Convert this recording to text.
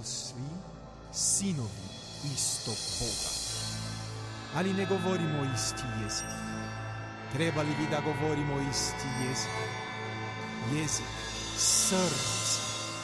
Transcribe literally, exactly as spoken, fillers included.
svi sinovi istog Boga. Ali ne govorimo isti jezik. Trebali bi da govorimo isti jezik. Jezik, srž